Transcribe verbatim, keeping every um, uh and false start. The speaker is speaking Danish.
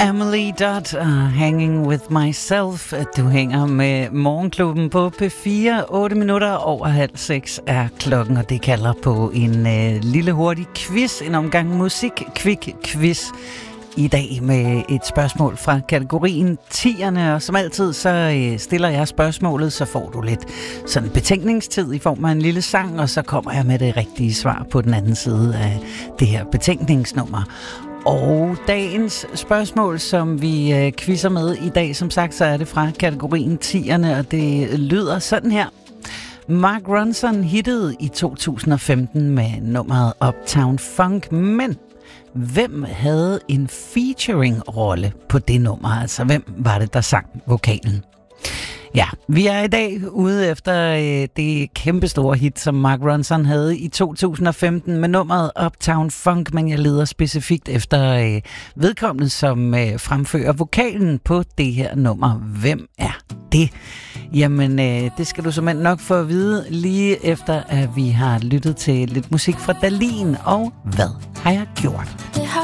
Emily Dodd og Hanging With Myself. Du hænger med Morgenklubben på P fire. otte minutter over halv seks er klokken, og det kalder på en øh, lille hurtig quiz. En omgang musik-quick-quiz. I dag med et spørgsmål fra kategorien tierne, og som altid så øh, stiller jeg spørgsmålet, så får du lidt sådan betænkningstid i form af en lille sang, og så kommer jeg med det rigtige svar på den anden side af det her betænkningsnummer. Og dagens spørgsmål, som vi øh, quizzer med i dag, som sagt, så er det fra kategorien tierne, og det lyder sådan her. Mark Ronson hittede i to tusind og femten med nummeret Uptown Funk, men hvem havde en featuring-rolle på det nummer? Altså, hvem var det, der sang vokalen? Ja, vi er i dag ude efter øh, det kæmpestore hit, som Mark Ronson havde i to tusind og femten med nummeret Uptown Funk, men jeg leder specifikt efter øh, vedkommende, som øh, fremfører vokalen på det her nummer. Hvem er det? Jamen, øh, det skal du simpelthen nok få at vide lige efter, at vi har lyttet til lidt musik fra Dahlin. Og hvad har jeg gjort? Det har